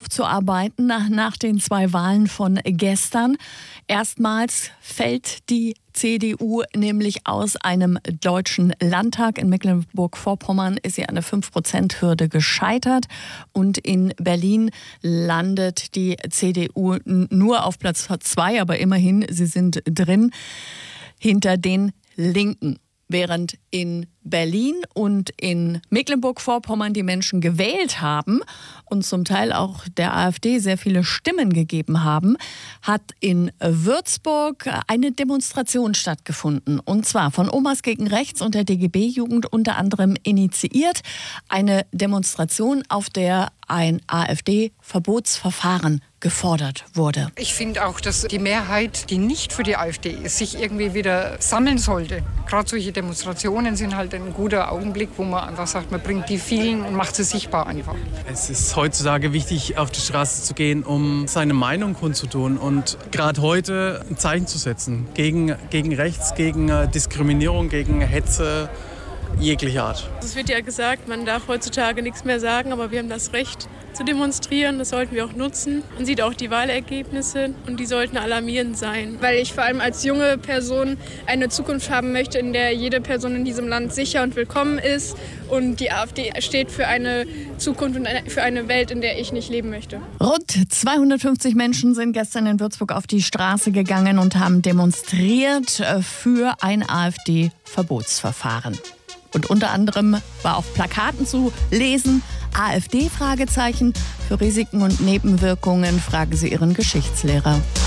aufzuarbeiten nach den 2 Wahlen von gestern. Erstmals fällt die CDU nämlich aus einem deutschen Landtag. In Mecklenburg-Vorpommern ist sie an der 5%-Hürde gescheitert. Und in Berlin landet die CDU nur auf Platz 2, aber immerhin, sie sind drin, hinter den Linken. Während in Berlin und in Mecklenburg-Vorpommern die Menschen gewählt haben und zum Teil auch der AfD sehr viele Stimmen gegeben haben, hat in Würzburg eine Demonstration stattgefunden. Und zwar von Omas gegen Rechts und der DGB-Jugend unter anderem initiiert. Eine Demonstration, auf der ein AfD-Verbotsverfahren gefordert wurde. Ich finde auch, dass die Mehrheit, die nicht für die AfD ist, sich irgendwie wieder sammeln sollte. Gerade solche Demonstrationen sind halt ein guter Augenblick, wo man einfach sagt, man bringt die vielen und macht sie sichtbar einfach. Es ist heutzutage wichtig, auf die Straße zu gehen, um seine Meinung kundzutun und gerade heute ein Zeichen zu setzen gegen Rechts, gegen Diskriminierung, gegen Hetze jeglicher Art. Es wird ja gesagt, man darf heutzutage nichts mehr sagen, aber wir haben das Recht zu demonstrieren, das sollten wir auch nutzen. Man sieht auch die Wahlergebnisse und die sollten alarmierend sein. Weil ich vor allem als junge Person eine Zukunft haben möchte, in der jede Person in diesem Land sicher und willkommen ist. Und die AfD steht für eine Zukunft und für eine Welt, in der ich nicht leben möchte. Rund 250 Menschen sind gestern in Würzburg auf die Straße gegangen und haben demonstriert für ein AfD-Verbotsverfahren. Und unter anderem war auf Plakaten zu lesen, AfD? Für Risiken und Nebenwirkungen fragen Sie Ihren Geschichtslehrer.